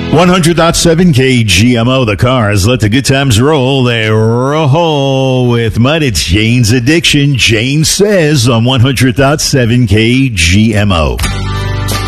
100.7 KGMO, the Cars. Let the good times roll. They roll with mud. It's Jane's Addiction. Jane Says on 100.7 KGMO.